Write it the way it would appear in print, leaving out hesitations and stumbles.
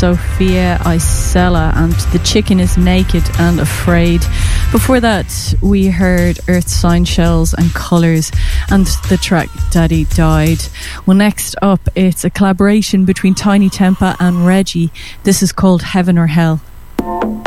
Sophia Isella and The Chicken is Naked and Afraid. Before that, we heard Earth Sign Shells and Colours and the track Daddy Died. Well, next up, it's a collaboration between Tiny Tempa and Reggie. This is called Heaven or Hell.